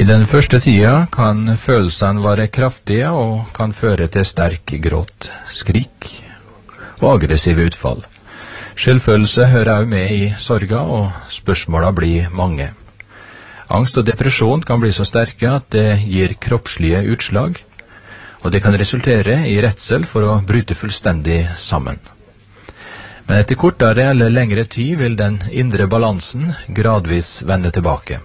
den første tida kan følelsene være kraftige og kan føre til sterk gråt, skrik og aggressive utfall. Skyldfølelse hører også med i sorga, og spørsmåla blir mange. Angst og depresjon kan bli så sterke at det gir kroppslige utslag, og det kan resultere i redsel for å bryte fullstendig sammen. Men etter kortere eller lengre tid vil den indre balansen gradvis vende tilbake.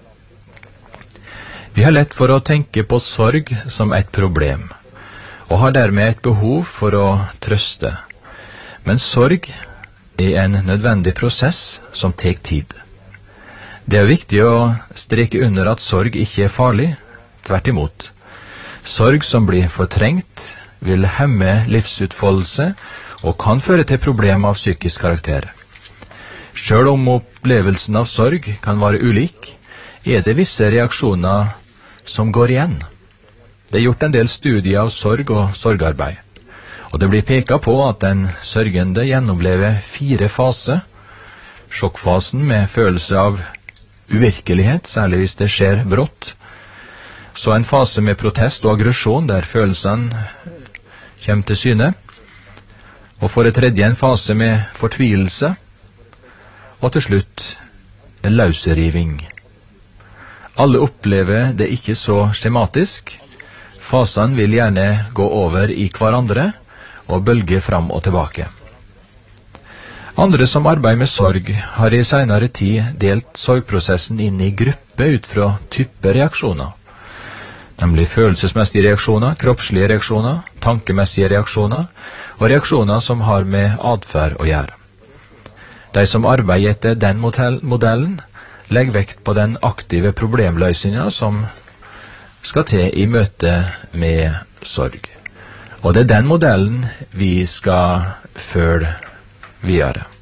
Vi har lett for å tenke på sorg som et problem, og har dermed et behov for å trøste. Men sorg er en nødvendig prosess som tar tid. Det er viktig å streke under at sorg ikke er farlig, tvert imot. Sorg som blir fortrengt vil hemme livsutfoldelse og kan føre til problemer av psykisk karakter. Selv om opplevelsen av sorg kan være ulik, er det visse reaksjoner som går igjen. Det er gjort en del studier av sorg og sorgarbeid, og det blir pekt på at den sørgende gjennomlever 4 faser. Sjokkfasen med følelse av uvirkelighet, særlig hvis det skjer brått. Så en fase med protest og aggresjon, der følelsene kommer til syne. Og for det tredje en fase med fortvilelse. Og til slutt en løsriving. Alle opplever det ikke så skjematisk. Fasene vil gjerne gå over i hverandre og bølge fram og tilbake. Andre som arbeider med sorg, har i senere tid delt sorgprosessen inn i grupper ut fra type reaksjoner, nemlig følelsesmessige reaksjoner, kroppslige reaksjoner, tankemessige reaksjoner og reaksjoner som har med atferd å gjøre. De som arbeider etter den modellen, legger vekt på den aktive problemløsninga som skal til i møte med sorg. Og det er den modellen vi skal følge videre.